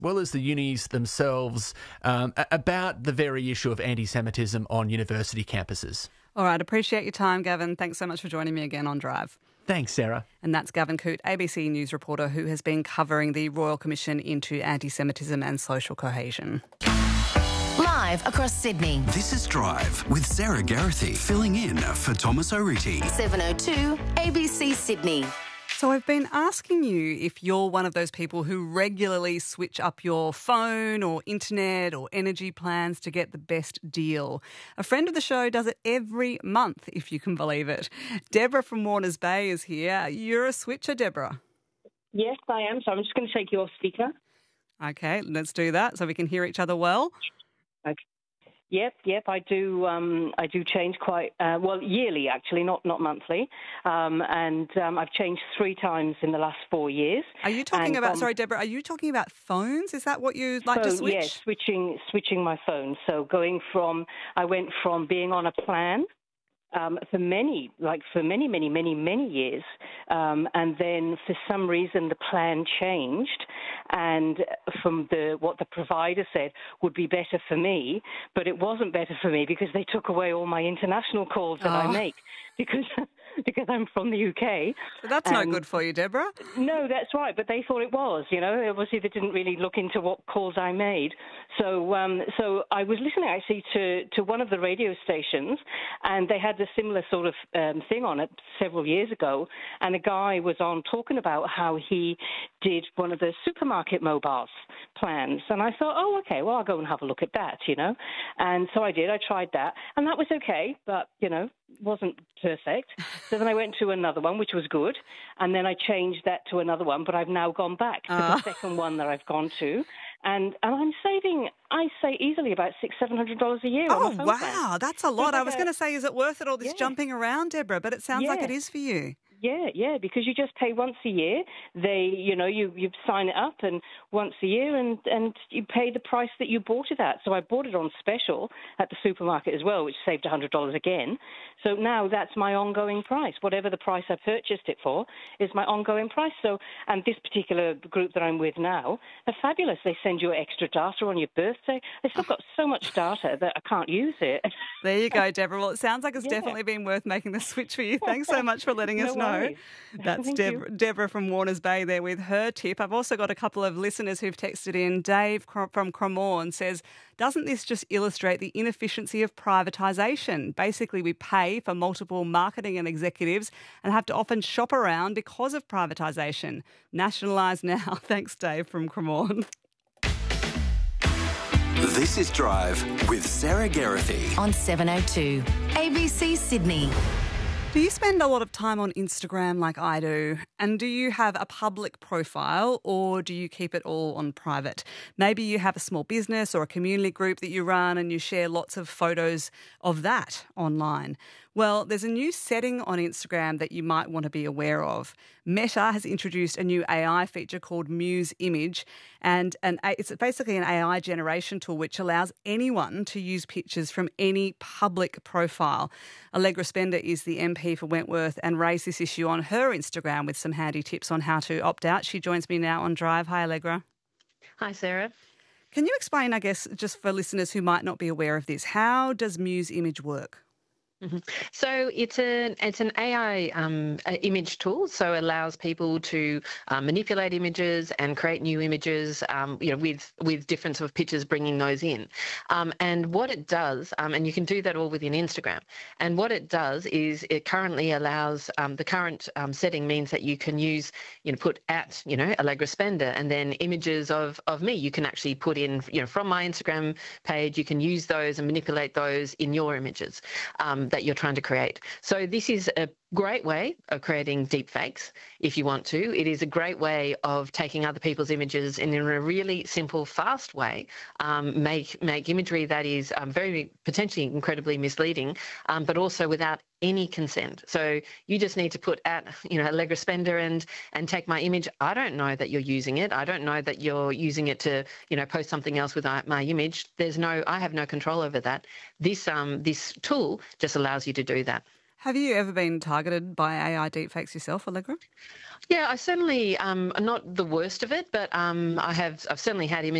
well as the unis themselves, about the very issue of anti-Semitism on university campuses. All right, appreciate your time, Gavin. Thanks so much for joining me again on Drive. Thanks, Sarah. And that's Gavin Coote, ABC News reporter who has been covering the Royal Commission into anti-Semitism and social cohesion. Live across Sydney. This is Drive with Sarah Geraghty filling in for Thomas O'Riti. 7:02 ABC Sydney. So I've been asking you if you're one of those people who regularly switch up your phone or internet or energy plans to get the best deal. A friend of the show does it every month, if you can believe it. Deborah from Warners Bay is here. You're a switcher, Deborah. Yes, I am. So I'm just going to take you off speaker. Okay, let's do that so we can hear each other well. Okay. Yep. I do change quite yearly, actually, not monthly. And I've changed 3 times in the last 4 years. Are you talking about? Sorry, Deborah. Are you talking about phones? Is that what you like to switch? Yes, switching my phone. So I went from being on a plan. For many years, and then for some reason the plan changed, and from what the provider said would be better for me, but it wasn't better for me because they took away all my international calls that I make because I'm from the UK. But that's no good for you, Deborah. No, that's right. But they thought it was. Obviously they didn't really look into what calls I made. So I was listening actually to one of the radio stations, and they had a similar sort of thing on it several years ago. And a guy was on talking about how he did one of the supermarket mobiles plans. And I thought, oh, okay, well, I'll go and have a look at that, And so I did. I tried that. And that was okay, but, wasn't perfect. So then I went to another one, which was good. And then I changed that to another one, but I've now gone back to the second one that I've gone to. And I'm saving, I say, easily about $600-700 a year. Oh, on my phone wow. plan. That's a lot. I was going to say, is it worth it, all this jumping around, Deborah? But it sounds like it is for you. Yeah, because you just pay once a year. You sign it up and once a year and you pay the price that you bought it at. So I bought it on special at the supermarket as well, which saved $100 again. So now that's my ongoing price. Whatever the price I purchased it for is my ongoing price. So, and this particular group that I'm with now, they're fabulous. They send you extra data on your birthday. They've still got so much data that I can't use it. There you go, Deborah. Well, it sounds like it's definitely been worth making the switch for you. Thanks so much for letting us know. That's Deborah from Warners Bay there with her tip. I've also got a couple of listeners who've texted in. Dave from Cremorne says, doesn't this just illustrate the inefficiency of privatisation? Basically, we pay for multiple marketing and executives and have to often shop around because of privatisation. Nationalise now. Thanks, Dave from Cremorne. This is Drive with Sarah Geraghty on 7:02 ABC Sydney. Do you spend a lot of time on Instagram like I do? And do you have a public profile or do you keep it all on private? Maybe you have a small business or a community group that you run and you share lots of photos of that online. Well, there's a new setting on Instagram that you might want to be aware of. Meta has introduced a new AI feature called Muse Image, and it's basically an AI generation tool which allows anyone to use pictures from any public profile. Allegra Spender is the MP for Wentworth and raised this issue on her Instagram with some handy tips on how to opt out. She joins me now on Drive. Hi, Allegra. Hi, Sarah. Can you explain, I guess, just for listeners who might not be aware of this, how does Muse Image work? Mm-hmm. So it's an AI image tool, so it allows people to manipulate images and create new images, with different sort of pictures, bringing those in. And what it does, and you can do that all within Instagram. And what it does is it currently allows the current setting means that you can use, put at Allegra Spender, and then images of me. You can actually put in, from my Instagram page. You can use those and manipulate those in your images that you're trying to create. So this is a great way of creating deep fakes if you want to. It is a great way of taking other people's images and in a really simple, fast way, make imagery that is very potentially incredibly misleading, but also without any consent. So you just need to put at, Allegra Spender and take my image. I don't know that you're using it. I don't know that you're using it to, post something else with my image. I have no control over that. This tool just allows you to do that. Have you ever been targeted by AI deepfakes yourself, Allegra? Yeah, I certainly not the worst of it, but I've certainly had images